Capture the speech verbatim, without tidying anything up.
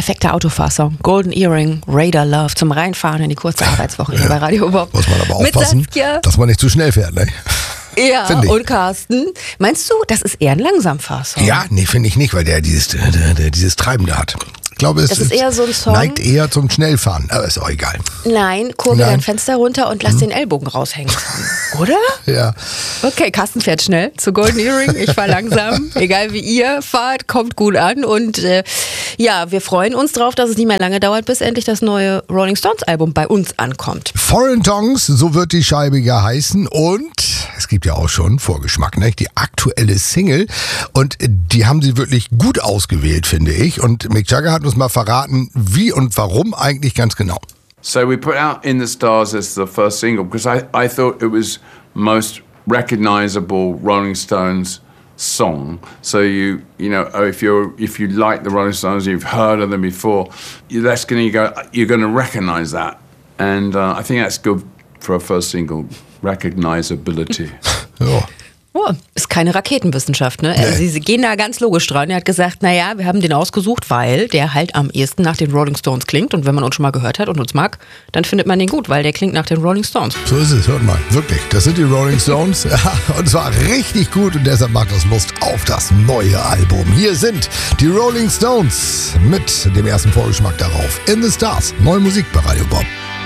perfekter Autofahrsong. Golden Earring, Raider Love zum Reinfahren in die kurze Arbeitswoche hier bei Radio Bob. Muss man aber Mit aufpassen, Saskia. dass man nicht zu schnell fährt, ne? Ja, Find ich. und Carsten, meinst du, das ist eher ein Langsamfahrsong? Ja, nee, finde ich nicht, weil der dieses, der, der, dieses Treibende hat. Ich glaube, es Das ist eher so ein Song. neigt eher zum Schnellfahren, aber ist auch egal. Nein, kurbel Nein. dein Fenster runter und lass den Ellbogen raushängen. Oder? Ja. Okay, Carsten fährt schnell zu Golden Earring, ich fahr langsam. Egal wie ihr fahrt, kommt gut an. Und äh, ja, wir freuen uns drauf, dass es nicht mehr lange dauert, bis endlich das neue Rolling Stones Album bei uns ankommt. Foreign Tongues, so wird die Scheibe ja heißen. Und es gibt ja auch schon Vorgeschmack, ne? Die aktuelle Single. Und die haben sie wirklich gut ausgewählt, finde ich. Und Mick Jagger hat uns mal verraten, wie und warum eigentlich ganz genau. So we put out In the Stars as the first single because I, I thought it was most recognizable Rolling Stones song. So you you know if you're if you like the Rolling Stones, you've heard of them before, that's gonna go you're gonna recognize that, and uh, I think that's good for a first single, recognizability. Ja. Oh, ist keine Raketenwissenschaft, ne? Nee. Also sie gehen da ganz logisch dran. Er hat gesagt, naja, wir haben den ausgesucht, weil der halt am ehesten nach den Rolling Stones klingt. Und wenn man uns schon mal gehört hat und uns mag, dann findet man den gut, weil der klingt nach den Rolling Stones. So ist es, hört mal, wirklich. Das sind die Rolling Stones. Ja, und zwar richtig gut und deshalb macht das Lust auf das neue Album. Hier sind die Rolling Stones mit dem ersten Vorgeschmack darauf. In the Stars, neue Musik bei Radio Bob.